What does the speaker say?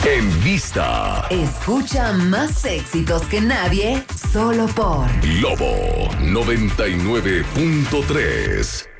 En vista. Escucha más éxitos que nadie, solo por Globo 99.3.